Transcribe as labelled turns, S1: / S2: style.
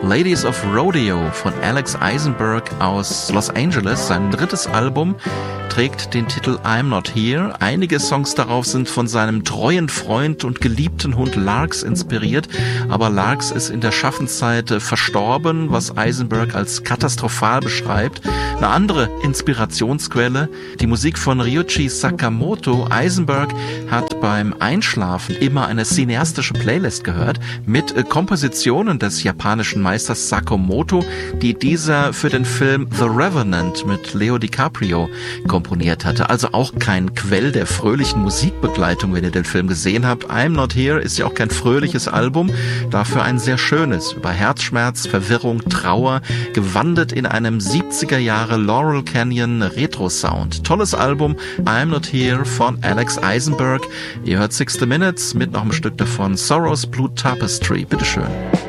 S1: Ladies of Rodeo von Alex Eisenberg aus Los Angeles. Sein drittes Album trägt den Titel I'm Not Here. Einige Songs darauf sind von seinem treuen Freund und geliebten Hund Larks inspiriert, aber Larks ist in der Schaffenszeit verstorben, was Eisenberg als katastrophal beschreibt. Eine andere Inspirationsquelle, die Musik von Ryuichi Sakamoto. Eisenberg hat beim Einschlafen immer eine cineastische Playlist gehört mit Kompositionen des japanischen Meisters Sakamoto, die dieser für den Film The Revenant mit Leo DiCaprio komponiert hatte. Also auch kein Quell der fröhlichen Musikbegleitung, wenn ihr den Film gesehen habt. I'm Not Here ist ja auch kein fröhliches Album, dafür ein sehr schönes, über Herzschmerz, Verwirrung, Trauer, gewandelt in einem 70er Jahre Laurel Canyon Retro-Sound. Tolles Album, I'm Not Here von Alex Eisenberg. Ihr hört 60 Minutes mit noch einem Stück davon, Sorrow's Blue Tapestry. Bitteschön.